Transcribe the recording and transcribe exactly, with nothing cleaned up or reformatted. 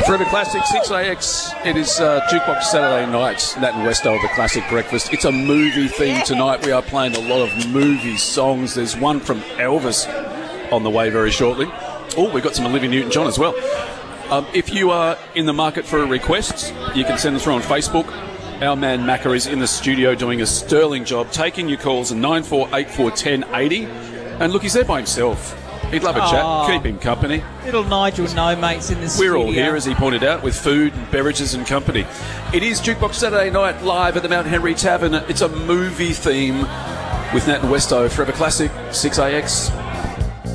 Forever Classic, six A X. It is uh, Jukebox Saturday night. Nat and Westo of the Classic Breakfast. It's a movie theme tonight. We are playing a lot of movie songs. There's one from Elvis on the way very shortly. Oh, we've got some Olivia Newton-John as well. Um, if you are in the market for a request, you can send them through on Facebook. Our man Macca is in the studio doing a sterling job, taking your calls at nine four eight four, one zero eight zero. And look, he's there by himself. He'd love a chat, Oh. keep him company. Little Nigel no mates in the We're studio. all here, as he pointed out, with food and beverages and company. It is Jukebox Saturday night live at the Mount Henry Tavern. It's a movie theme with Nat and Westo. Forever Classic, six A X.